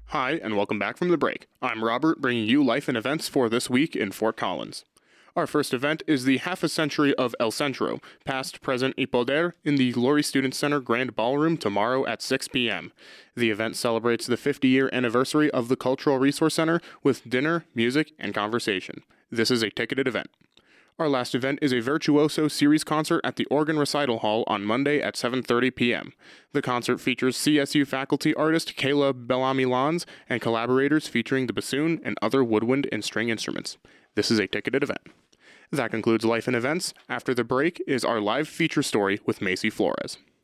Hi, and welcome back from the break. I'm Robert, bringing you life and events for this week in Fort Collins. Our first event is the half a century of El Centro, past, present, y poder, in the Glory Student Center Grand Ballroom tomorrow at 6 p.m. The event celebrates the 50-year anniversary of the Cultural Resource Center with dinner, music, and conversation. This is a ticketed event. Our last event is a Virtuoso series concert at the Organ Recital Hall on Monday at 7:30 p.m. The concert features CSU faculty artist Kayla Bellamy-Lons and collaborators featuring the bassoon and other woodwind and string instruments. This is a ticketed event. That concludes Life and Events. After the break is our live feature story with Macy Flores.